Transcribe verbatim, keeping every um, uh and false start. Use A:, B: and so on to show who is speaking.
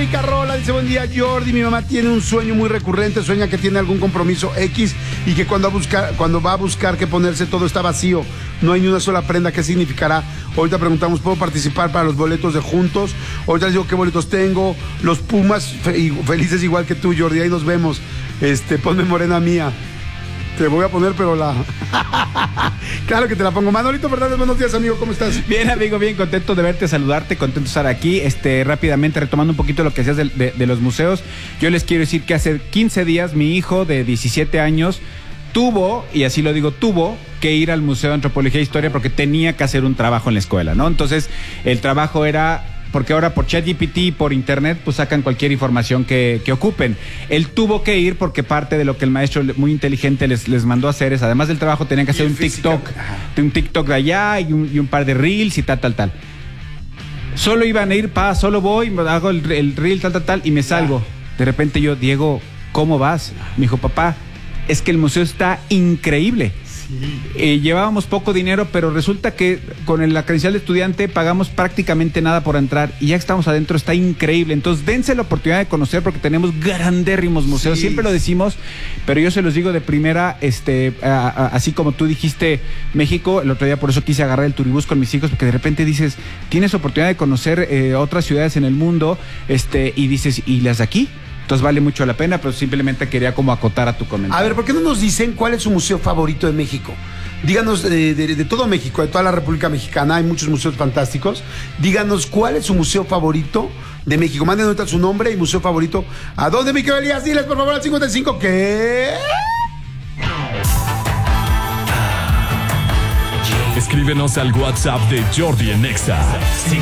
A: Erika Rola dice, buen día, Jordi. Mi mamá tiene un sueño muy recurrente. Sueña que tiene algún compromiso X y que cuando, a buscar, cuando va a buscar qué ponerse todo está vacío. No hay ni una sola prenda. ¿Qué significará? Ahorita preguntamos, ¿puedo participar para los boletos de Juntos? Ahorita les digo qué boletos tengo. Los Pumas, fe, felices igual que tú, Jordi. Ahí nos vemos. Este, ponme morena mía. Te voy a poner, pero la... Claro que te la pongo. Manolito Fernández, buenos días, amigo, ¿cómo estás?
B: Bien, amigo, bien, contento de verte, saludarte, contento de estar aquí. Este, rápidamente, retomando un poquito lo que hacías de, de, de los museos, yo les quiero decir que hace quince días mi hijo de diecisiete años tuvo, y así lo digo, tuvo que ir al Museo de Antropología e Historia porque tenía que hacer un trabajo en la escuela, ¿no? Entonces, el trabajo era... porque ahora por ChatGPT y por internet pues sacan cualquier información que, que ocupen. Él tuvo que ir porque parte de lo que el maestro muy inteligente les, les mandó a hacer es, además del trabajo, tenían que hacer un TikTok, un TikTok de allá y un, y un par de reels y tal, tal, tal. Solo iban a ir, pa, solo voy, hago el, el reel, tal, tal, tal, y me salgo. De repente yo, Diego, ¿cómo vas? Me dijo, papá, es que el museo está increíble. Sí. Eh, llevábamos poco dinero, pero resulta que con el, la credencial de estudiante pagamos prácticamente nada por entrar y ya que estamos adentro está increíble. Entonces dense la oportunidad de conocer porque tenemos grandérrimos museos, sí. Siempre lo decimos, pero yo se los digo de primera, este, a, a, así como tú dijiste México, el otro día por eso quise agarrar el turibús con mis hijos, porque de repente dices, tienes oportunidad de conocer eh, otras ciudades en el mundo, este, y dices, ¿y las de aquí? Entonces vale mucho la pena, pero simplemente quería como acotar a tu comentario.
A: A ver, ¿por qué no nos dicen cuál es su museo favorito de México? Díganos, de, de, de todo México, de toda la República Mexicana, hay muchos museos fantásticos. Díganos cuál es su museo favorito de México. Manden ahorita su nombre y museo favorito. ¿A dónde, mi querido Elías? Diles, por favor, al cincuenta y cinco, ¿qué?
C: Escríbenos al WhatsApp de Jordi en Exa.